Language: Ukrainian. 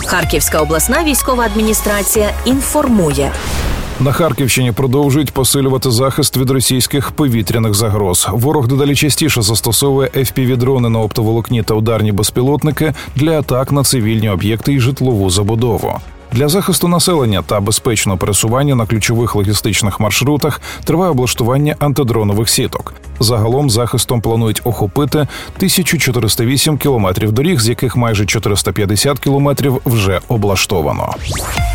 Харківська обласна військова адміністрація інформує. На Харківщині продовжують посилювати захист від російських повітряних загроз. Ворог дедалі частіше застосовує FPV-дрони на оптоволокні та ударні безпілотники для атак на цивільні об'єкти і житлову забудову. Для захисту населення та безпечного пересування на ключових логістичних маршрутах триває облаштування антидронових сіток. Загалом захистом планують охопити 1408 кілометрів доріг, з яких майже 450 кілометрів вже облаштовано.